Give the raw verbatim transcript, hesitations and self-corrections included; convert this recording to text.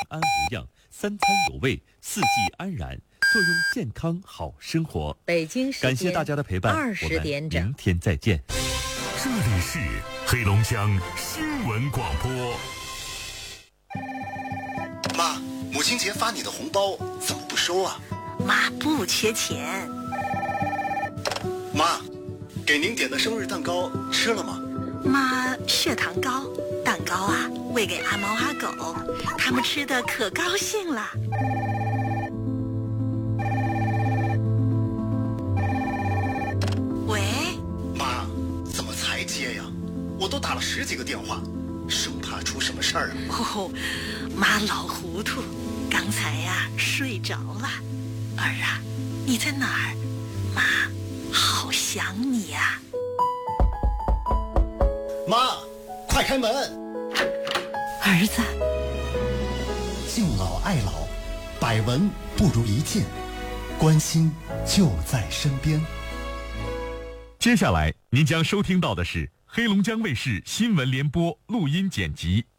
安无恙，三餐有味，四季安然，作用健康好生活。 北京时间感谢大家的陪伴， 二十点整， 我们明天再见。 这里是黑龙江新闻广播。 妈，母亲节发你的红包怎么不收啊？ 妈不缺钱。 妈，给您点的生日蛋糕吃了吗？ 妈，血糖高，蛋糕啊喂给阿猫阿狗，他们吃的可高兴了。喂， 妈，怎么才接呀？我都打了十几个电话，生怕出什么事儿啊。 哦，妈老糊涂，刚才呀、啊、睡着了。儿啊，你在哪儿？妈好想你呀、 啊！妈，快开门！ 儿子， 敬老爱老，百闻不如一见，关心就在身边。 接下来您将收听到的是黑龙江卫视新闻联播录音剪辑。